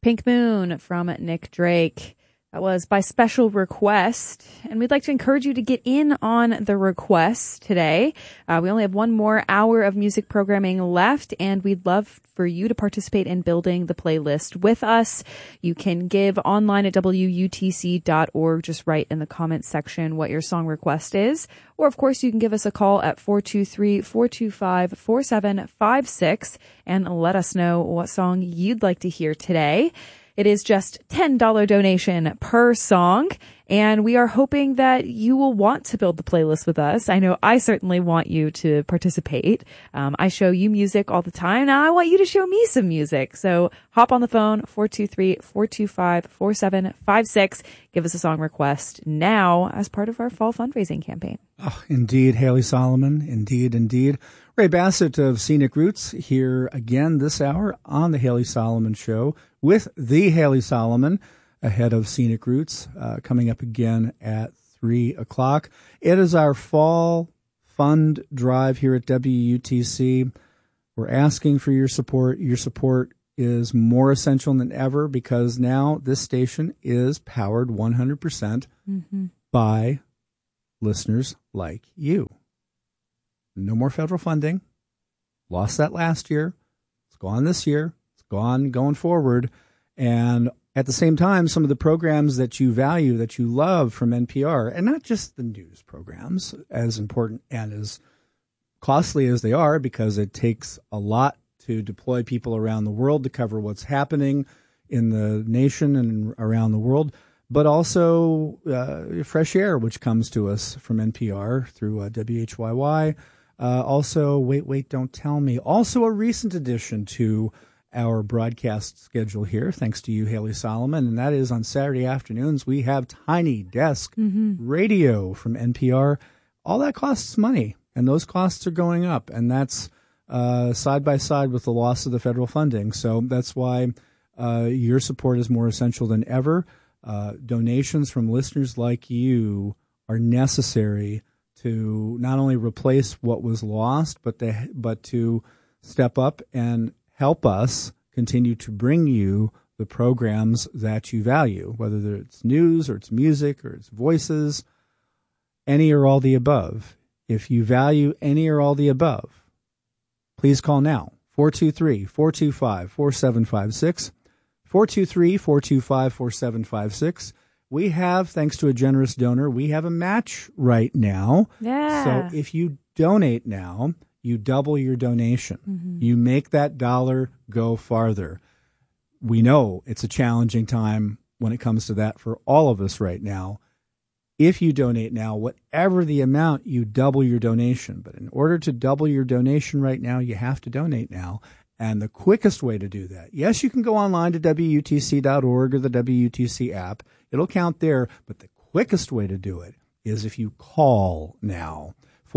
Pink Moon from Nick Drake. That was by special request, and we'd like to encourage you to get in on the request today. We only have one more hour of music programming left, and we'd love for you to participate in building the playlist with us. You can give online at WUTC.org. Just write in the comments section what your song request is. Or, of course, you can give us a call at 423-425-4756 and let us know what song you'd like to hear today. It is just $10 donation per song, and we are hoping that you will want to build the playlist with us. I know I certainly want you to participate. I show you music all the time. Now I want you to show me some music. So hop on the phone, 423-425-4756. Give us a song request now as part of our fall fundraising campaign. Oh, indeed, Haley Solomon. Indeed. Ray Bassett of Scenic Roots here again this hour on the Haley Solomon Show with the Haley Solomon ahead of Scenic Roots coming up again at 3 o'clock. It is our fall fund drive here at WUTC. We're asking for your support. Your support is more essential than ever because now this station is powered 100% by listeners like you. No more federal funding. Lost that last year. It's gone this year. It's gone going forward. And at the same time, some of the programs that you value, that you love from NPR, and not just the news programs, as important and as costly as they are, because it takes a lot to deploy people around the world to cover what's happening in the nation and around the world, but also Fresh Air, which comes to us from NPR through WHYY. Also, Wait, Don't Tell Me. Also a recent addition to our broadcast schedule here, thanks to you, Haley Solomon, and that is on Saturday afternoons. We have Tiny Desk Radio from NPR. All that costs money, and those costs are going up, and that's side by side with the loss of the federal funding. So that's why your support is more essential than ever. Donations from listeners like you are necessary to not only replace what was lost, but to step up and help us continue to bring you the programs that you value, whether it's news or it's music or it's voices, any or all the above. If you value any or all the above, please call now, 423-425-4756, 423-425-4756. We have, thanks to a generous donor, we have a match right now. Yeah. So if you donate now, you double your donation. You make that dollar go farther. We know it's a challenging time when it comes to that for all of us right now. If you donate now, whatever the amount, you double your donation. But in order to double your donation right now, you have to donate now. And the quickest way to do that, yes, you can go online to WUTC.org or the WUTC app. It'll count there. But the quickest way to do it is if you call now.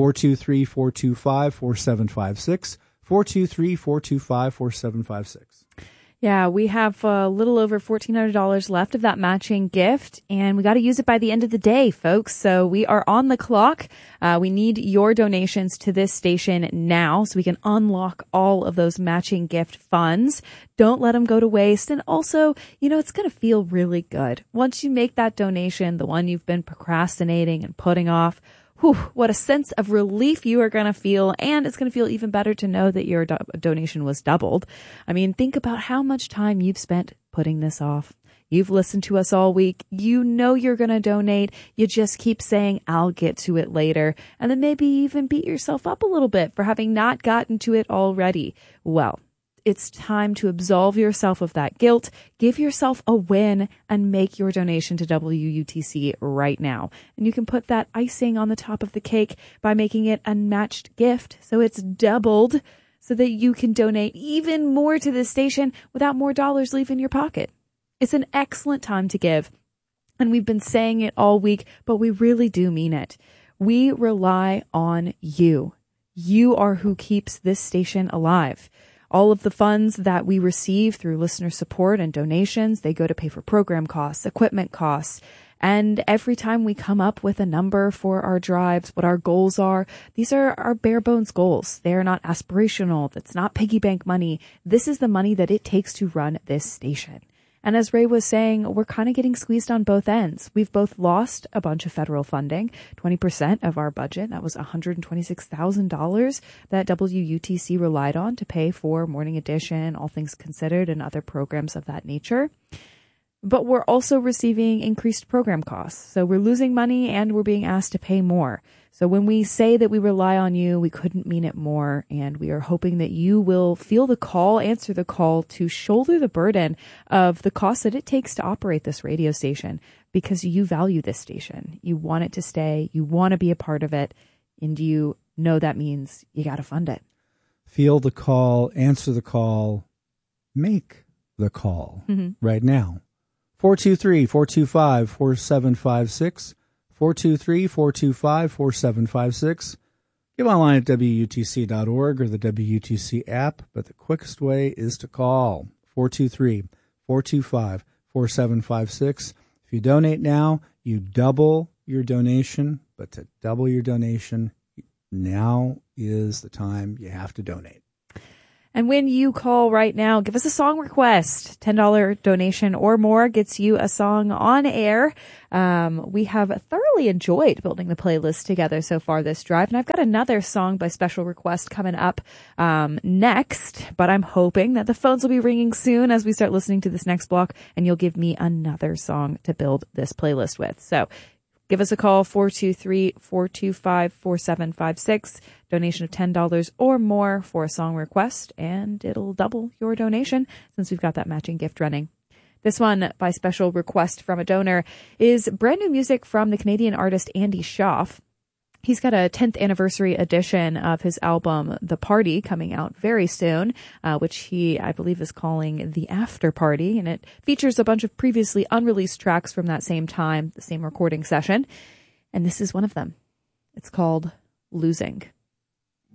423-425-4756, 423-425-4756. Yeah, we have a little over $1,400 left of that matching gift, and we got to use it by the end of the day, folks. So we are on the clock. We need your donations to this station now so we can unlock all of those matching gift funds. Don't let them go to waste. And also, it's going to feel really good. Once you make that donation, the one you've been procrastinating and putting off, whew, what a sense of relief you are going to feel. And it's going to feel even better to know that your donation was doubled. I mean, think about how much time you've spent putting this off. You've listened to us all week. You know you're going to donate. You just keep saying, I'll get to it later. And then maybe even beat yourself up a little bit for having not gotten to it already. Well, it's time to absolve yourself of that guilt, give yourself a win, and make your donation to WUTC right now. And you can put that icing on the top of the cake by making it a matched gift, so it's doubled, so that you can donate even more to this station without more dollars leaving your pocket. It's an excellent time to give, and we've been saying it all week, but we really do mean it. We rely on you. You are who keeps this station alive. All of the funds that we receive through listener support and donations, they go to pay for program costs, equipment costs. And every time we come up with a number for our drives, what our goals are, these are our bare bones goals. They are not aspirational. That's not piggy bank money. This is the money that it takes to run this station. And as Ray was saying, we're kind of getting squeezed on both ends. We've both lost a bunch of federal funding, 20% of our budget. That was $126,000 that WUTC relied on to pay for Morning Edition, All Things Considered, and other programs of that nature. But we're also receiving increased program costs. So we're losing money and we're being asked to pay more. So when we say that we rely on you, we couldn't mean it more. And we are hoping that you will feel the call, answer the call to shoulder the burden of the cost that it takes to operate this radio station, because you value this station. You want it to stay. You want to be a part of it. And you know that means you got to fund it. Feel the call, answer the call, make the call right now. 423-425-4756, 423-425-4756. Give online at WUTC.org or the WUTC app, but the quickest way is to call 423-425-4756. If you donate now, you double your donation, but to double your donation, now is the time you have to donate. And when you call right now, give us a song request. $10 donation or more gets you a song on air. We have thoroughly enjoyed building the playlist together so far this drive. And I've got another song by special request coming up next. But I'm hoping that the phones will be ringing soon as we start listening to this next block. And you'll give me another song to build this playlist with. So give us a call, 423-425-4756. Donation of $10 or more for a song request, and it'll double your donation since we've got that matching gift running. This one, by special request from a donor, is brand new music from the Canadian artist Andy Schaaf. He's got a 10th anniversary edition of his album, The Party, coming out very soon, which he, I believe, is calling The After Party. And it features a bunch of previously unreleased tracks from that same time, the same recording session. And this is one of them. It's called Losing.